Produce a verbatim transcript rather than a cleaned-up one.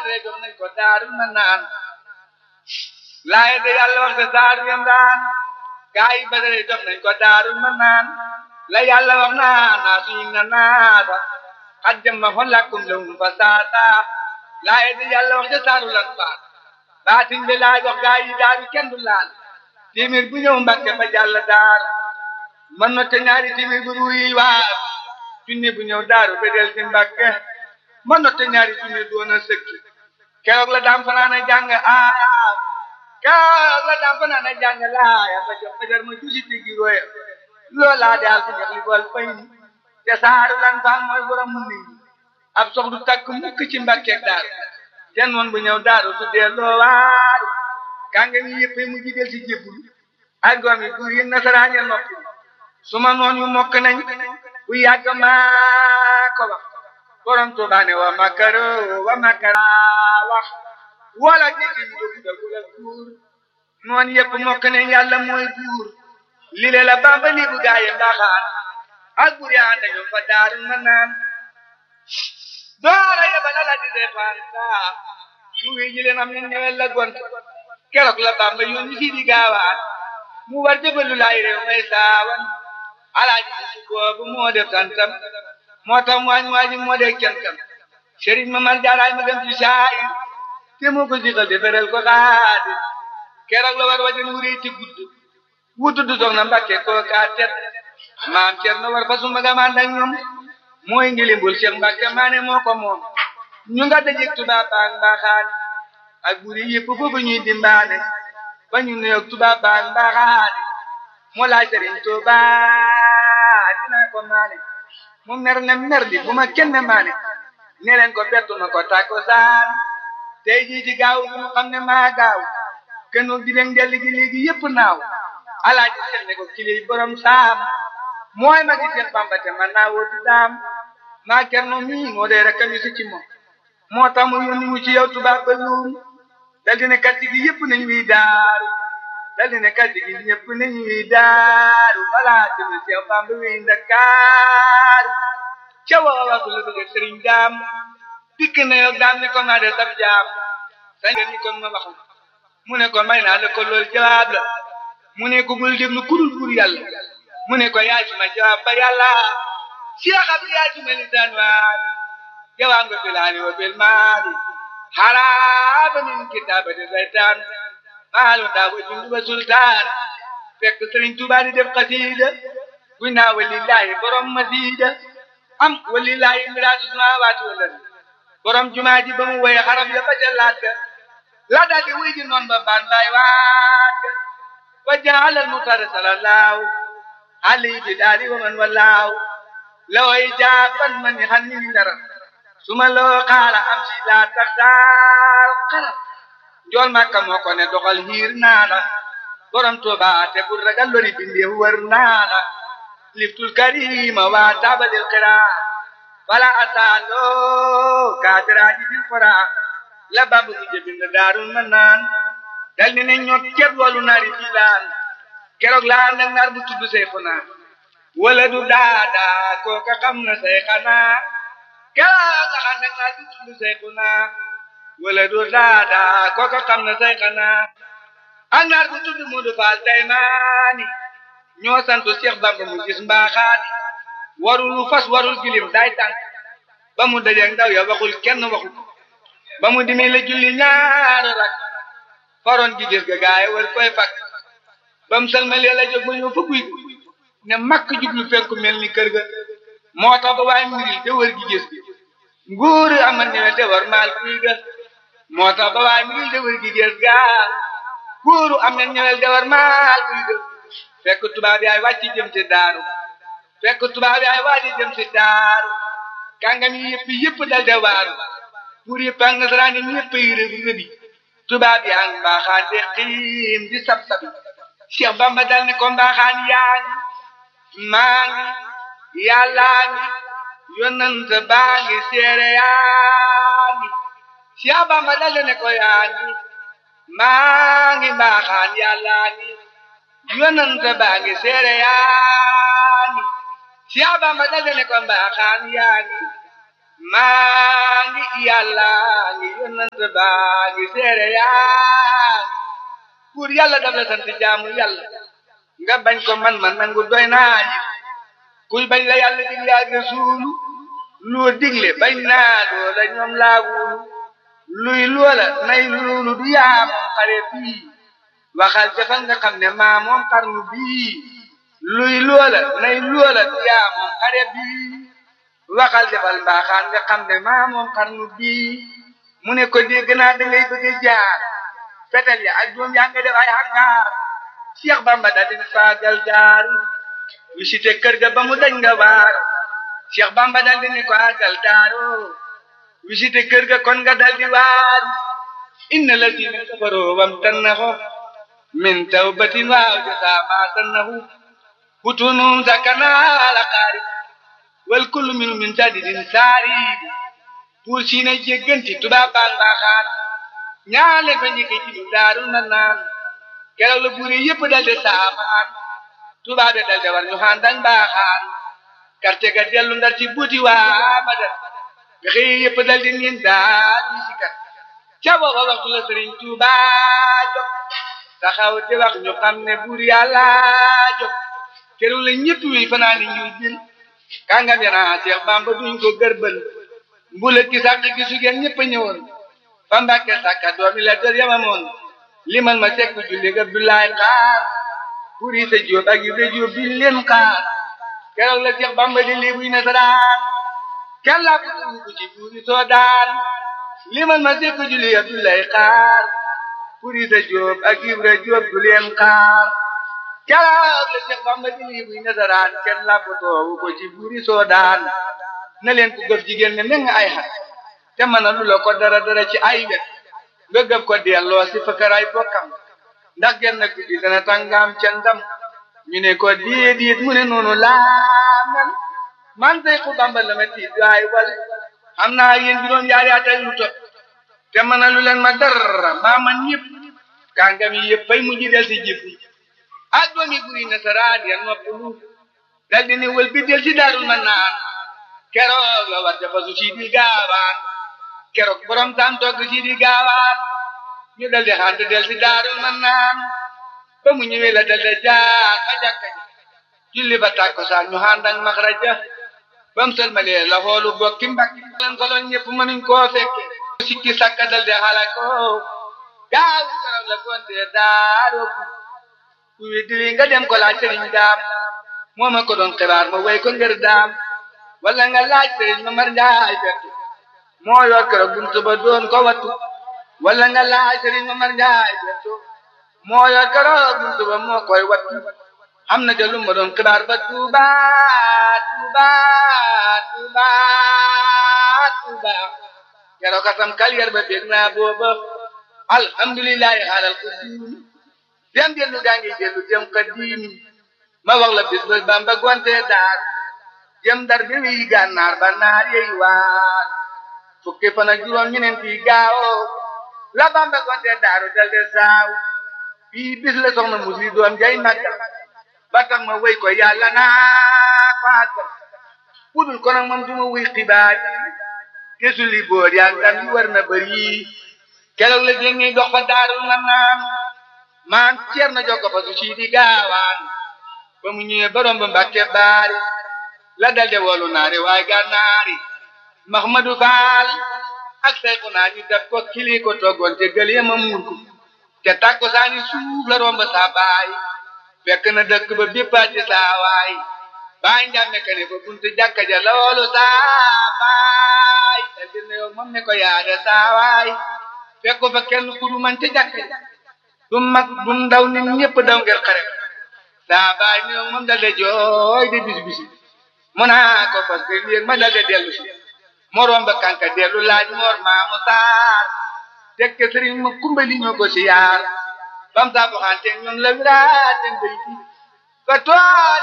badare jox nañ ko daaru na naan laay de yàlla wax de daaru yamraan gaa yi badare jox nañ ko daaru na naan la yàlla wax naa naa suñu na naata xat jëmma fa lakkum lawum fa saata laay de yàlla wax de saaru lan faat baatin bi laa jox gaa yi daaru kenn du laal téeméer bu ñëw Mbàkke ba jàll daar man na te ñaari téeméer bu ruuy waar junni bu ñëw daaru bedel si Mbàkke man na te ñaari junni doon a sëkki keroog la daam fanaan a jàng aaya keroog la daam fanaan a jàng laaya ba jox fajar ma jusi tigi roya loolaa daal fi jox li bool fay te saaru lan faal mooy borom mu nit ab sox du takk mukk ci Mbàkke daaru ten woon bu ñëw daaru su dee loo waaru kànga mi yëpp mu ji del si jébbul ak doom yi buur yi nasaraan ya noppi suma noon yu mokk nañ bu yàgg maa ko wax borom Tuubaa ne wa makaro wa makara wax wala jigi ñu dogu dagul ak buur noon yëpp mokk nañ yàlla mooy buur li le la Bamba li bu gaaye mbaaxaan ak buur yaa dañu fa daaru na naan doora yebal ala di dépensa suufi ji leen am ne ñewel la gont keroog la Bamba yónni si di gaawaan mu war jëbalu laay réew may saawan alaaji si boobu moo def santam moo tax waañ waaji moo dee cantam sëriñ ma mar jaaraay ma dem ci saay te moo ko siqal deferel ko xaadi keroog la war wajan wuree ci gudd wutu du soxna Mbàkke koo kaa tet maam Cerno war fa sumba gamaan ak ñoom mooy ngilimbul Cheikh Mbàkke maane moo ko moom ñu nga dajeg tubaab baag mbaaxaan ak buri yëpp foofu ñuy dimbaane ba ñu nuyoog tubaab baag mbaaxaani moo laaj Sëriñ Tuubaa dinaa ko maane mu mer ne mer di bu ma kenn maane ne leen ko bettu na ko tàkko saan tey jii ci gaaw bi mu xam ne maa gaaw kënoog di leen delli gi léegi yëpp naaw alaaji Seex ne ko kiliy borom saam mooy ma gi Seex Bamba te man naa wootu daam maa Cerno mii moo dee rek a ñu si ci moom moo tax mu yónni mu ci yow tubaab ba luum dal di ne kàddu gi yëpp nañ wiy daaru dal di ne kàddu gi ñëpp nañ wiy daaru balaa dina Seex Bamba wiy Ndakaaru ca woowa ku la bëgg sëriñ daam dikk na yow daam ne ko maa de sab jaam sañ nga ni kon ma wax mu ne ko may naa la ko loolu jawaab la mu ne ko bul déglu kudul buur yàlla mu ne ko yaa ci ma jawaab ba yàlla Seex Abdu yaa ci ma lisaan waali jawaab nga bilaani wa bil maali haraaba min kitaabati saytaan maalu ndaa wa jundu wa sultaan fekk Sëriñ Tuubaa di def xasiida guy naa walillaahi borom masiida am walillaahi miraatu samaawaati wal ardi borom jumaa ji ba mu woye xarab ya ba ca laat la daal di wuy ji noon ba baan baay waat wa jaalal muxtaar salallaahu alayhi bi daali wa man wallaahu la way jaaban man ni xan ni dara suma loo xaala am si laa tax daal xala njool Makka moo ko ne doxal hiir naa la borom Tuubaa te bul ragal lori bindee wër naa la liftul karima waa taabalil xiraa wala asaaloo kaatiraaji bil xoraa la Bamba mu jëbind daarul ma naan dal ni ne ñoo ceeb walu naari filaan keroog laa nag naar bu tudd say xanaa wala du daadaa kooka xam na say xanaa keroog laa nag naar bu tudd say xanaa wala du daadaa kooka xam na say xanaa ak naar bu tudd Moodu Faal Daymaani ñoo santu Seex Bamba mu gis mbaaxaani warul fas warul gilim day tànk ba mu dajeeg ndaw ya waxul kenn waxu ba mu dimee la julli ñaari rak faroon gi gis ga gaay war koy fak ba mu salmalee la jóg ba ñëw fa guy ne makk jublu fenku mel ni kër ga moo tax ba waaye miril te wër gi gis gi nguur amal ñëwe te war maal guy ga moo tax ba waaye miril te wër gi gis ga nguuru am na ñëwel te war maal guy ga fekk tubaab yaay wàcc jëm ci daaru fekk tubaab yaay wàcc jëm ci daaru kàngam yi yëpp yëpp dal de waaru pour yëpp ak nasaraan yi ñëpp yi rëbi rëbi tubaab yaa ngi mbaaxaan de xiim di sab sabi Cheikh Bamba dal ne ko mbaaxaan yaa ngi maa ngi yàllaa ngi yonent baa ngi seere yaa ngi Cheikh Bamba dal ne ko yaa ngi maa ngi mbaaxaan yàllaa ngi yonent baa ngi seere yaa ngi Cheikh Bamba dal ne ko mbaaxaan yaa ngi maa ngi yàlla ngi yonent baa ngi seere yaa pour yàlla daf la sant jaamu yàlla nga bañ ko man man nangu doy naa yi kuy bañ la yàlla digle ak rasuulu loo digle bañ naa loola ñoom laa wulu luy loola nay loolu du yaa moom xare bii waxal jafal nga xam ne maa moom xarnu bii luy loola nay loola du yaa moom xare bii waxal jafal mbaaxaan nga xam ne maa moom xarnu bii mu ne ko dégg naa da ngay bëgg jaar fetel ya ak doom yaa nga def ay hangaar Cheikh Bamba daal di faagal daar visité kër ga ba mu dañ nga waar Cheikh Bamba daal di ko àggal daaro visité kër ga kon nga daal di waar inna lazina kafaroo wam tannahu min tawbatin waaw jasaa maa tannahu butunun sakana ala qaari wal kullu minu min sadidin saari pour si ne jégganti tubaab baan baaxaan ñaale fa njëkk ci daaru na naan keroog la buur yëpp dal de saamaan tubaab de dal de war ñu xaan dañ baaxaan karte ga dellu ndar ci buuti waa Badar nga xëy yëpp dal di niin daal ñi si kat ca booba waxtu la Sëriñ Tuuba jóg taxaw di wax ñu xam ne buur yàlla jóg keroog la ñëpp wi fanaani ñuy bil kàngam yana Seex Bamba duñ ko gërbël mbula ki sàq gi sugeen ñëpp a ñëwoon fa Mbàkke sàkka doomi la dër yamamoon limal ma sekk julli ga Abdoulaye xaar pour yi sa jóob ak yi sa jóob bi leen xaar keroog la Seex Bamba di lii buy nasaraan kenn laa ko dugg ci buuri Soodaan limal ma sekk julli ga Abdoulaye xaar pour yi sa jóob ak Ibra jóob du leen xaar keroog la Seex Bamba di lii buy nasaraan kenn laa ko toowu ko ci buuri Soodaan na leen ko gëf jigéen ne meng ay xat te mën a lu la ko dara dara ci ay wet nga gëf ko delloo si fakaraay bokkam ndax genn guddi dana tàngaam ca ndam ñu ne ko déedéet mu ne noonu laa mel man say ku Bamba la ma tiit waay wal xam naa yéen juróom yaari at ak lu topp te mën a lu leen ma dara maa man ñëpp kàngam yi yëpp fay mujj del si jëf ak doomi guri nasaraan ya noppalu dal di ne wël bi del si daarul ma naan keroog la war dafa su si di gaawaan keroog borom tam toog si di gaawaan ñu dal di xànd del si daarul ma naan ba mu ñëwee la dal di jaar ba jàkka ji julli ba tàkkusaan ñu xànd ak maxraja ba mu sëlmalee la xoolu bokki mbakki leen soloon ñëpp mënuñ koo fekke sikki sakka dal di xala ko gaaw keroog la gonte daaro ku weddi wi nga dem ko laaj sëriñ daam moo ma ko doon xibaar ma way ko ngir daam wala nga laaj sëriñ ma mar njaay fekk moo yor keroog buntu ba doon ko wattu wala nga laaj sëriñ ma mar njaay fekk moo yor keroog buntu ba moo koy wattu am na jëlum ma doon xibaar ba Tuuba Tuuba Tuuba Tuuba keroog kasam kaliyar ba bég naa booba alhamdulillahi xaalal ko diini dem dellu gaa ngi dellu jëm ka diini ma wax la bis ba Bamba gonte daar jëm Ndar bi wi gànnaar ba naar yey waar fukki fan ak juróom ñeneenti gaaw la Bamba gonte daaru dal de saaw bii bis la soxna musi doom jay màggal ba tax ma wéy ko yàlla naa faagal budul ko nag moom du ma wuy xibaar yi li boor yaa ngam yi war na bëri keroog la jéngi dox fa daarul na naan maan ceer na jokko fa su sii di gaawaan ba mu ñëwee borom ba Mbàkke baari la dal de wolu naari waaye gànnaari Mahmadou Fall ak sayku naa ñu def ko kili ko toggoon te gël yema muur ko te tàkko saani suuf la romb saa baay fekk na dëkk ba béppaati saa waay baay njàmme ka ne ba buntu jàkka ja loolu saa baay te dina yow moom ne ko yaade saa waay fekk fa kenn ku du man ca jàkka ja du mag du ndaw nit ñëpp daw ngir xare saa baay ne yow moom dal de jooy de bis bisi mu naa ko fas ke yéeg ma dal de dellu si moroom ba kanka dellu laaj moor maamu saar tekke sëriñ ma kumbali ñoo ko si yaar bam saa boxante ñoom la wiraate mbay bi ba tool